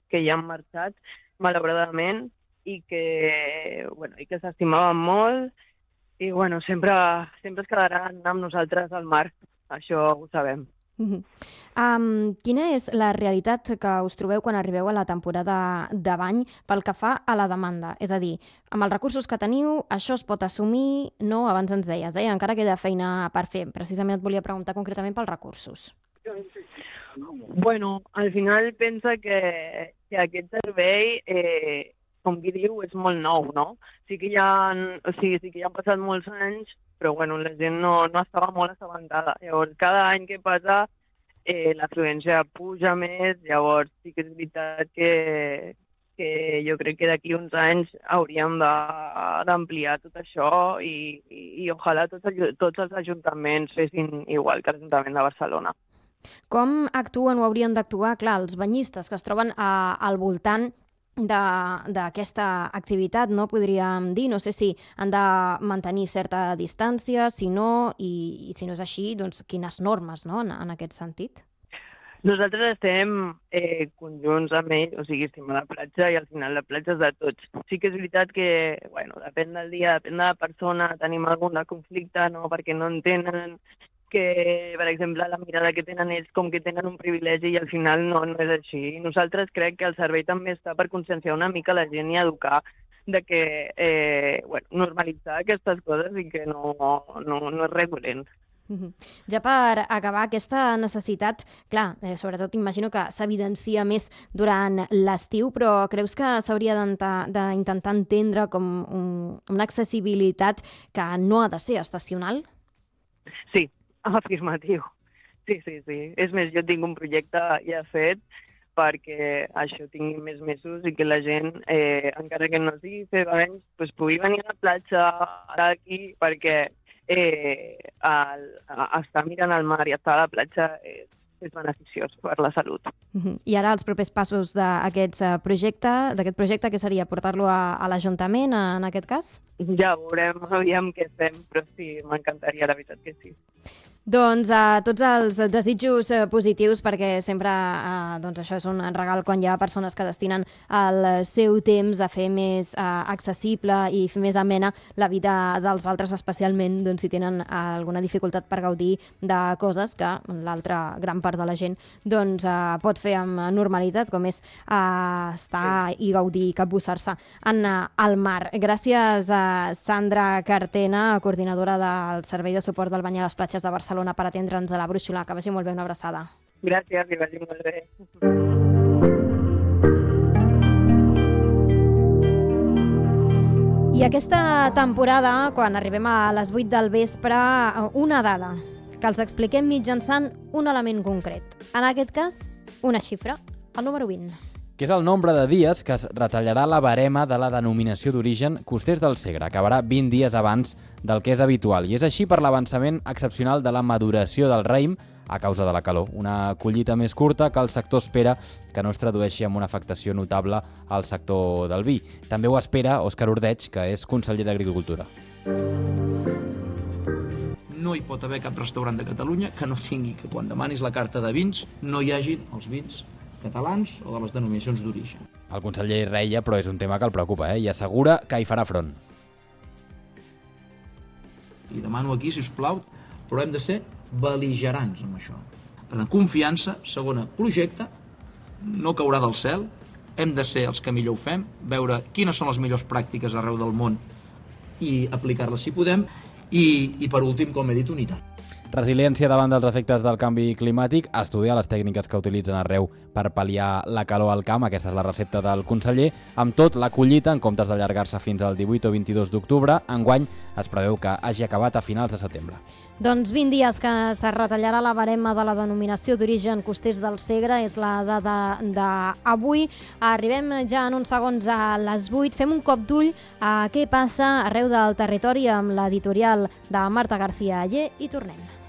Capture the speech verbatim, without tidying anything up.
que ja han marxat, malauradament, i que, bueno, i que s'estimaven molt, i bueno, sempre, sempre es quedaran amb nosaltres al mar, això ho sabem. Uh-huh. Um, quina és la realitat que us trobeu quan arribeu a la temporada de bany pel que fa a la demanda? És a dir, amb els recursos que teniu, això es pot assumir? No, abans ens deies, eh? Encara queda feina per fer. Precisament et volia preguntar concretament pels recursos. Bueno, al final pensa que, que aquest servei, eh, com qui diu, és molt nou, no? Sí que ja han, o sigui, sí que ja han passat molts anys, però bueno, la gent no, no estava molt assabentada. Llavors, cada any que passa, eh, l'afluència puja més, llavors sí que és veritat que, que jo crec que d'aquí uns anys hauríem d'ampliar tot això i, i, i ojalà tots, tots els ajuntaments fessin igual que l'Ajuntament de Barcelona. Com actuen o haurien d'actuar, clar, els banyistes que es troben a, al voltant d'aquesta activitat, no podríem dir, no sé si han de mantenir certa distància, si no, i, i si no és així, doncs quines normes, no?, en, en aquest sentit? Nosaltres estem eh, conjunts amb ells, o sigui, estem a la platja i al final la platja és de tots. Sí que és veritat que, bueno, depèn del dia, depèn de la persona, tenim algun conflicte, no?, perquè no entenen que, per exemple, la mirada que tenen ells com que tenen un privilegi i al final no, no és així. Nosaltres crec que el servei també està per conscienciar una mica la gent i educar de que, eh, bueno, normalitzar aquestes coses i que no, no, no és res dolent. Uh-huh. Ja per acabar, aquesta necessitat, clar, eh, sobretot imagino que s'evidencia més durant l'estiu, però creus que s'hauria d'intentar entendre com un, una accessibilitat que no ha de ser estacional? Sí, afirmatiu. Sí, sí, sí. És més, jo tinc un projecte ja fet perquè això tingui més mesos i que la gent, eh, encara que no sigui fer banys, pues, pugui venir a la platja ara aquí perquè eh, el, estar mirant al mar i estar a la platja és, és beneficiós per la salut. Uh-huh. I ara els propers passos d'aquest projecte, d'aquest projecte, què seria? Portar-lo a, a l'Ajuntament, en aquest cas? Ja veurem, aviam què fem, però sí, m'encantaria, la veritat que sí. Doncs a tots els desitjos positius, perquè sempre eh, doncs això és un regal quan hi ha persones que destinen el seu temps a fer més eh, accessible i fer més amena la vida dels altres, especialment doncs, si tenen alguna dificultat per gaudir de coses que l'altra gran part de la gent doncs, eh, pot fer amb normalitat, com és eh, estar i gaudir, capbussar-se en eh, el mar. Gràcies a Sandra Cartena, coordinadora del Servei de Suport del Bany a les Platges de Barcelona, per atendre'ns a la brúixola. Que vagi molt bé, una abraçada. Gràcies, que vagi molt bé. I aquesta temporada, quan arribem a les vuit del vespre, una dada que els expliquem mitjançant un element concret. En aquest cas, una xifra, el número vint. Que és el nombre de dies que es retallarà la barema de la denominació d'origen Costers del Segre. Acabarà vint dies abans del que és habitual. I és així per l'avançament excepcional de la maduració del raïm a causa de la calor. Una collita més curta que el sector espera que no es tradueixi en una afectació notable al sector del vi. També ho espera Òscar Ordeig, que és conseller d'Agricultura. No hi pot haver cap restaurant de Catalunya que no tingui que quan demanis la carta de vins no hi hagin els vins catalans o de les denominacions d'origen. El conseller reia, però és un tema que el preocupa, eh? I assegura que hi farà front. I demano aquí, si us plau, però hem de ser bel·ligerants amb això. Per tant, confiança. Segona, projecte, no caurà del cel, hem de ser els que millor ho fem, veure quines són les millors pràctiques arreu del món i aplicar-les si podem, i, i per últim, com he dit, unitat. Resiliència davant dels efectes del canvi climàtic, estudiar les tècniques que utilitzen arreu per pal·liar la calor al camp, aquesta és la recepta del conseller. Amb tot, la collita, en comptes d'allargar-se fins al divuit o vint-i-dos d'octubre, enguany es preveu que hagi acabat a finals de setembre. Doncs vint dies que se retallarà la barema de la denominació d'origen Costers del Segre, és la dada d'avui. Arribem ja en uns segons a les vuit. Fem un cop d'ull a què passa arreu del territori amb l'editorial de Marta García Aller i tornem.